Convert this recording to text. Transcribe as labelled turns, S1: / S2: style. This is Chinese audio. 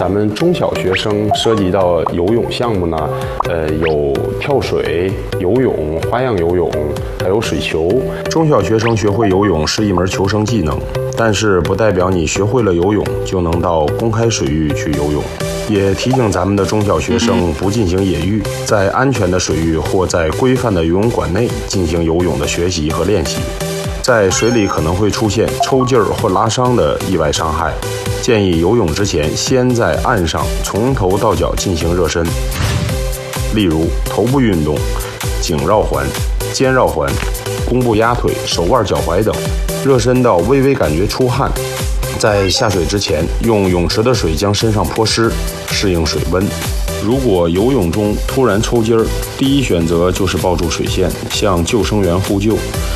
S1: 咱们中小学生涉及到游泳项目呢，有跳水、游泳、花样游泳，还有水球。
S2: 中小学生学会游泳是一门求生技能，但是不代表你学会了游泳就能到公开水域去游泳。也提醒咱们的中小学生不进行野浴，在安全的水域或在规范的游泳馆内进行游泳的学习和练习。在水里可能会出现抽筋儿或拉伤的意外伤害，建议游泳之前先在岸上从头到脚进行热身，例如头部运动、颈绕环、肩绕环、弓步压腿、手腕脚踝等，热身到微微感觉出汗。在下水之前，用泳池的水将身上泼湿，适应水温。如果游泳中突然抽筋儿，第一选择就是抱住水线，向救生员呼救。